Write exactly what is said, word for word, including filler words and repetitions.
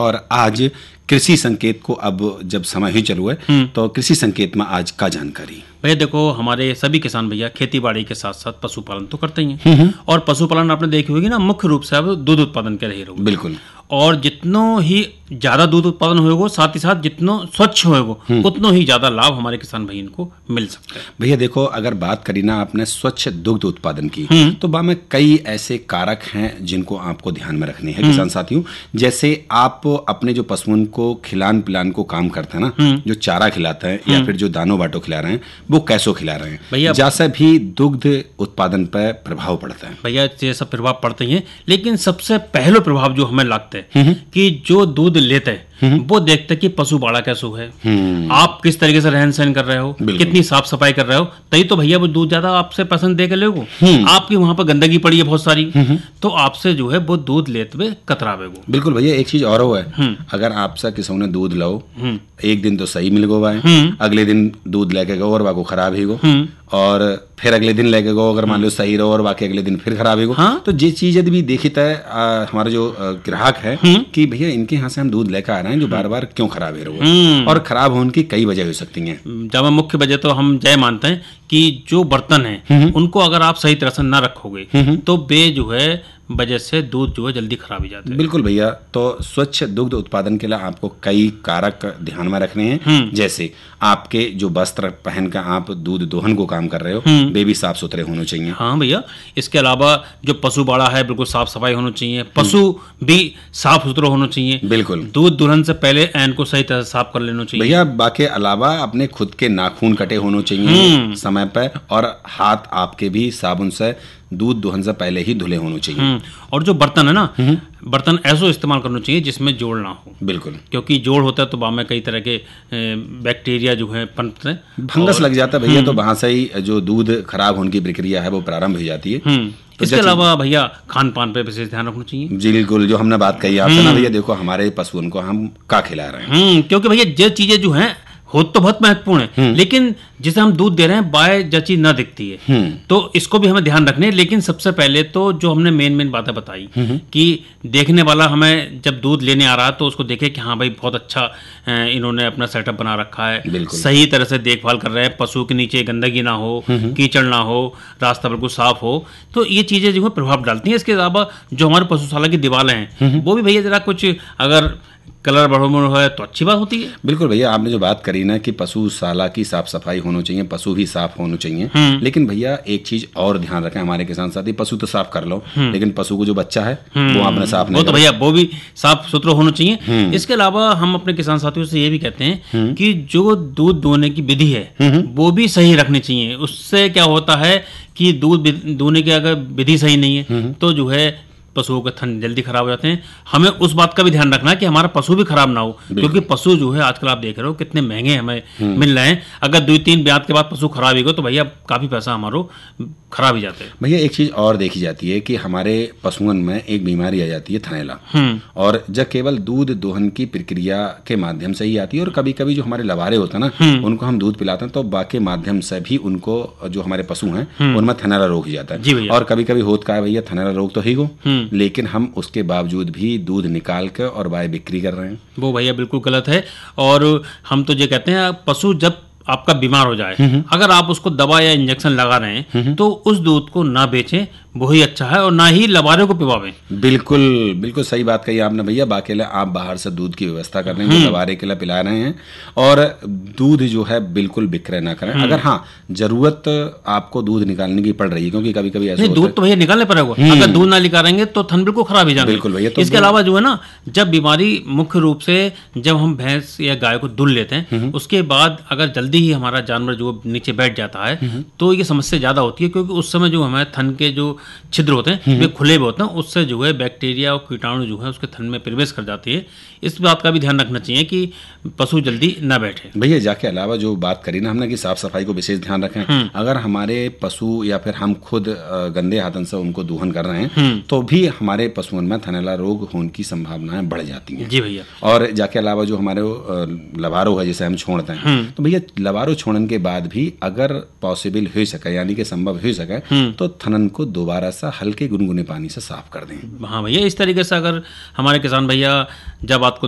और आज कृषि संकेत को अब जब समय ही चालू है तो कृषि संकेत में आज का जानकारी। भैया देखो, हमारे सभी किसान भैया खेती बाड़ी के साथ साथ पशुपालन तो करते ही हैं, और पशुपालन आपने देखी होगी ना, मुख्य रूप से अब दूध उत्पादन के रहे रहोगे। बिल्कुल। और जितनो ही ज्यादा दूध उत्पादन होएगा, साथ ही साथ जितनो स्वच्छ होएगा, उतनो ही ज्यादा लाभ हमारे किसान भाइयों को मिल सकता है। भैया देखो, अगर बात करी ना आपने स्वच्छ दुग्ध उत्पादन की, तो बा में कई ऐसे कारक हैं जिनको आपको ध्यान में रखने हैं किसान साथियों। जैसे आप अपने जो पशुओं को खिलान पिलान को काम करते हैं ना, जो चारा खिलाते हैं या फिर जो दानो बाटो खिला रहे हैं, वो कैसो खिला रहे हैं, जैसे भी दुग्ध उत्पादन पर प्रभाव पड़ता है। भैया ये सब प्रभाव पड़ते हैं, लेकिन सबसे पहले प्रभाव जो हमें लगता है कि जो दूध लेते हैं वो देखते कि पशु बाड़ा कैसो है, आप किस तरीके से रहन सहन कर रहे हो, कितनी साफ सफाई कर रहे हो, तभी तो भैया वो दूध ज्यादा आपसे पसंद दे के लोगो। आपकी वहां पर गंदगी पड़ी है बहुत सारी, तो आपसे जो है वो दूध लेते हुए कतरावे गो। बिल्कुल भैया, एक चीज और है, अगर आपसे किसी ने दूध लो, एक दिन तो सही मिल गो बाय, अगले दिन दूध लेके गो और वाको खराब ही गो, और फिर अगले दिन लेके गो, अगर मान लो सही रहो और बाकी अगले दिन फिर खराब ही गो। हाँ? तो ये चीज यदि भी देखी है हमारा जो ग्राहक है कि भैया इनके यहाँ से हम दूध लेकर आ रहे हैं, जो बार बार क्यों खराब है रहो, और खराब होने की कई वजह हो सकती हैं। जब मुख्य वजह तो हम जय मानते हैं कि जो बर्तन है उनको अगर आप सही तरह से ना रखोगे तो बे जो है वजह से दूध जो है जल्दी खराब हो जाता है। बिल्कुल भैया, तो स्वच्छ दुग्ध उत्पादन के लिए आपको कई कारक ध्यान में रखने हैं। जैसे आपके जो वस्त्र पहन कर आप दूध दोहन को काम कर रहे हो, वे भी साफ सुथरे होने चाहिए। हाँ भैया, इसके अलावा जो पशु बाड़ा है बिल्कुल साफ सफाई होनी चाहिए, पशु भी साफ सुथरा होना चाहिए। बिल्कुल। दूध दुहन से पहले एन को सही तरह साफ कर लेना चाहिए भैया। बाकी अलावा अपने खुद के नाखून कटे होने चाहिए समय पर, और हाथ आपके भी साबुन से दूध दोहन से पहले ही धुले होने चाहिए। और जो बर्तन है ना, बर्तन ऐसो इस्तेमाल करना चाहिए जिसमें जोड़ ना हो। बिल्कुल। क्योंकि जोड़ होता है तो वहाँ में कई तरह के बैक्टीरिया जो है पनपते हैं, फंगस लग जाता है भैया, तो वहां से ही जो दूध खराब होने की प्रक्रिया है वो प्रारंभ हो जाती है। तो इसके अलावा भैया खान पान पे विशेष ध्यान रखना चाहिए। जी बिल्कुल, जो हमने बात कही आपसे ना भैया, देखो हमारे पशुओं को हम का खिला रहे हैं, क्योंकि भैया ये चीजें जो हैं हो तो बहुत महत्वपूर्ण है, लेकिन जिसे हम दूध दे रहे हैं बाय जची न दिखती है, तो इसको भी हमें ध्यान रखने। लेकिन सबसे पहले तो जो हमने मेन मेन बातें बताई कि देखने वाला हमें जब दूध लेने आ रहा है तो उसको देखे कि हाँ भाई बहुत अच्छा इन्होंने अपना सेटअप बना रखा है, सही तरह से देखभाल कर रहे हैं, पशु के नीचे गंदगी ना हो, कीचड़ ना हो, रास्ता बिल्कुल साफ हो, तो ये चीजें जो है प्रभाव डालती हैं। इसके अलावा जो हमारे पशुशाला की दीवारें हैं वो भी भैया जरा कुछ अगर कलर बढ़ो है तो अच्छी बात होती है। बिल्कुल भैया, आपने जो बात करी ना कि पशुशाला की साफ सफाई होनी चाहिए, पशु भी साफ होने चाहिए, लेकिन भैया एक चीज और ध्यान रखें हमारे किसान साथी, पशु तो साफ कर लो लेकिन पशु को जो बच्चा है वो आपने साफ नहीं, वो तो भैया वो भी साफ सुथरा होना चाहिए। इसके अलावा हम अपने किसान साथियों से ये भी कहते हैं कि जो दूध दोहने की विधि है वो भी सही रखनी चाहिए। उससे क्या होता है कि दूध दोहने की अगर विधि सही नहीं है तो जो है पशुओं के थन जल्दी खराब हो जाते हैं। हमें उस बात का भी ध्यान रखना है कि हमारा पशु भी खराब ना हो, क्योंकि पशु जो है आजकल आप देख रहे हो कितने महंगे हमें मिल रहे हैं। अगर दो तीन ब्याज के बाद पशु खराब ही हो तो भैया काफी पैसा हमारो खराब ही जाता है। भैया एक चीज और देखी जाती है कि हमारे पशुओं में एक बीमारी आ जाती है थनैला, और जब केवल दूध दोहन की प्रक्रिया के माध्यम से ही आती है, और कभी कभी जो हमारे लवारे होते हैं ना उनको हम दूध पिलाते हैं तो बाकी माध्यम से भी उनको जो हमारे पशु हैं उनमें थनैला रोग ही जाता है। और कभी कभी होता है भैया थनैला रोग तो ही गो, लेकिन हम उसके बावजूद भी दूध निकाल कर और बाय बिक्री कर रहे हैं। वो भैया बिल्कुल गलत है। और हम तो ये कहते हैं पशु जब आपका बीमार हो जाए, अगर आप उसको दवा या इंजेक्शन लगा रहे हैं तो उस दूध को ना बेचें, वही अच्छा है, और ना ही लबारे को पिवावें। बिल्कुल बिल्कुल सही बात कही आपने भैया। बाकी आप बाहर से दूध की व्यवस्था कर रहे हैं, लबारे के लिए पिला रहे हैं, और दूध जो है बिल्कुल बिक्रय ना करें। अगर हाँ जरूरत आपको दूध निकालने की पड़ रही है, क्योंकि कभी कभी ऐसा दूध तो भैया निकालने पड़ेगा, अगर दूध ना निकालेंगे तो थन बिल्कुल खराब ही जाएंगे। बिल्कुल भैया। तो इसके अलावा जो है ना, जब बीमारी मुख्य रूप से जब हम भैंस या गाय को दुल लेते हैं उसके बाद अगर जल्दी ही हमारा जानवर जो नीचे बैठ जाता है तो ये समस्या ज्यादा होती है, क्योंकि उस समय जो हमारे थन के जो छिद्र होते हैं वे खुले भी होते हैं, उससे जो है बैक्टीरिया और कीटाणु जो है उसके थन में प्रवेश कर जाती है। इस बात का भी ध्यान रखना चाहिए कि पशु जल्दी ना बैठे। भैया जाके अलावा जो बात करी ना हमने कि साफ सफाई को विशेष ध्यान रखें। अगर हमारे पशु या फिर हम खुद गंदे हाथों से उनको दोहन कर रहे हैं तो भी हमारे पशुओं में थनैला रोग होने की संभावनाएं बढ़ जाती हैं। जी भैया। और जाके अलावा जो हमारे लबारो है जिसे हम छोड़ते हैं, तो भैया लबारो छोड़ने के बाद भी अगर पॉसिबल हो सके यानी कि संभव हो सके तो थनन को दोबारा से हल्के गुनगुने पानी से साफ कर दें। हाँ भैया, इस तरीके से अगर हमारे किसान भैया जब बात को